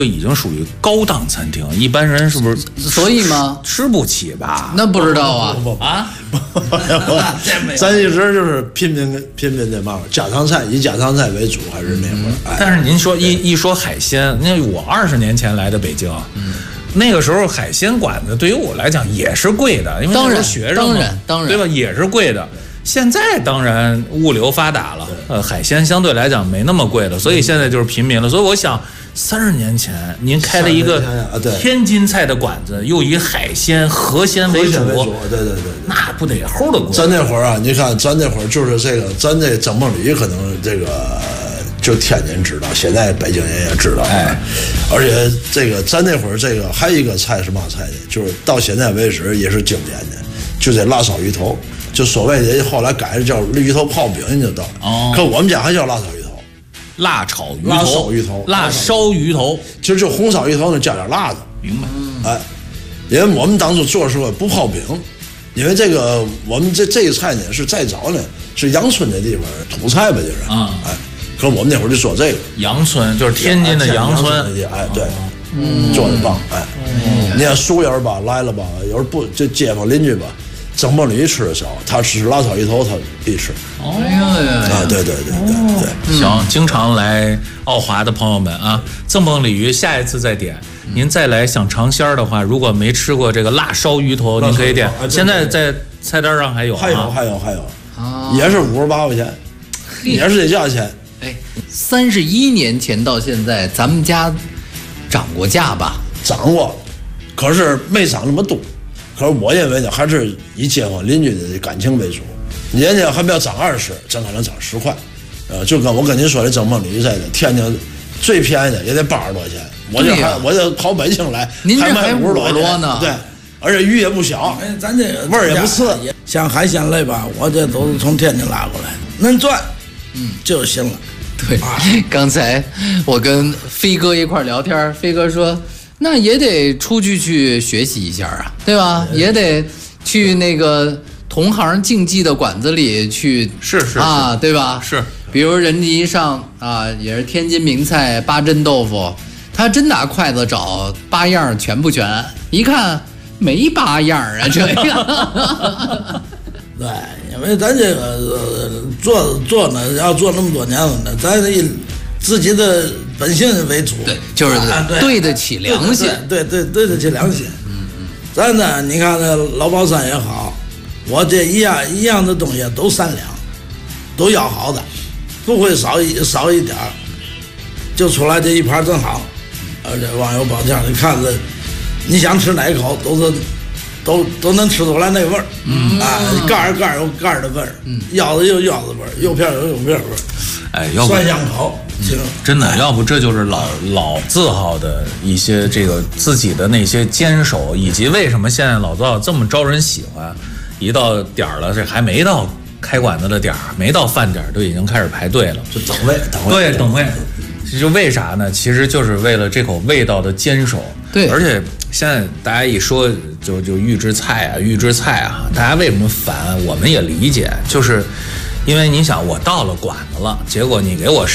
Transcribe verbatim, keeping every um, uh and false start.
就已经属于高档餐厅，一般人是不是？ 所以吗？ 吃不起吧？ 那不知道啊啊！ 咱一直就是拼拼拼拼的嘛，家常菜以家常菜为主，还是那会儿。哎、 但是您说一一说海鲜，那我二十年前来的北京，嗯，那个时候海鲜馆子对于我来讲也是贵的，因为那时候学生嘛， 当然当然， 对吧？也是贵的。现在当然物流发达了，呃，海鲜相对来讲没那么贵了，所以现在就是平民了。所以我想，三十年前您开了一个天津菜的馆子，又以海鲜河鲜为主， 对对对对， 那不得齁的贵。 咱那会儿啊，你看咱那会儿就是这个，咱这蒸锃驴可能这个就天津知道，现在北京人也知道，哎，而且这个咱那会儿这个还有一个菜是嘛菜呢？就是到现在为止也是经典的，就这辣烧鱼头。就所谓的后来改的叫鱼头泡饼，你就到。哦。可我们家还叫辣烧鱼头， 辣炒鱼头， 辣烧鱼头， 辣烧鱼头， 其实就红烧鱼头呢加点辣子。 明白。 哎，因为我们当初做的时候不泡饼，因为这个我们这这个菜呢是再早呢是阳春的地方土菜吧就是。啊、嗯。哎，可我们那会儿就做这个。 阳春就是天津的阳春。 哎，对。嗯。做的棒，哎。嗯。你看熟人吧来了吧，有时不就街坊邻居吧。蒸锃驴吃的少，他吃辣烧鱼头他必吃。 哦呀， 啊，对对对对对， 嗯、行，经常来奥华的朋友们啊，赠锃鲤鱼，下一次再点。嗯、您再来想尝鲜的话，如果没吃过这个辣烧鱼头，您可以点。啊、现在在菜单上还有、啊， 还有还有还有，啊、也是五十八块钱，也是这价钱。 哎，三十一年前到现在，咱们家涨过价吧？ 涨过，可是没涨那么多。可是我认为呢，还是以街坊邻居的感情为主。人家还不要涨二十，咱可能涨十块，呃，就跟我跟您说的蒸锃鲤鱼似的，天津最便宜的也得八十多钱，我这还、啊、我这跑北京来， 您这还卖五十多多呢， 对，而且鱼也不小， 哎，咱这味儿也不次。 像海鲜类吧，我这都是从天津拉过来的，能赚，嗯，就行了。 对，啊、刚才我跟飞哥一块聊天，飞哥说。那也得出去去学习一下啊，对吧？也得去那个同行竞技的馆子里去， 是是啊，对吧？ 是， 比如人家一上啊，也是天津名菜八珍豆腐，他真拿筷子找八样全不全？一看没八样啊，这样。 对，因为咱这个、呃、做做呢，要做那么多年了呢，咱以自己的本性为主， 对，就是对得起良心， 对对 对, 对, 对得起良心。嗯嗯，咱呢，你看那老宝山也好，我这一样一样的东西都善良，都要好的，不会少一少一点儿，就出来这一盘正好。而且网友保证，你看这，你想吃哪一口都是。都都能吃出来那味儿，嗯啊，盖儿盖儿有盖儿的味儿，嗯，腰子有腰子味儿，肉片有肉片味儿， 哎，要不酸香口， 嗯、真的，要不这就是老老字号的一些这个自己的那些坚守，以及为什么现在老字号这么招人喜欢，一到点儿了，这还没到开馆子的点儿，没到饭点儿，都已经开始排队了， 就等位，等位， 对，等位。就为啥呢？其实就是为了这口味道的坚守。 对， 而且现在大家一说就就预制菜啊，预制菜啊，大家为什么烦？我们也理解，就是因为你想，我到了馆子了，结果你给我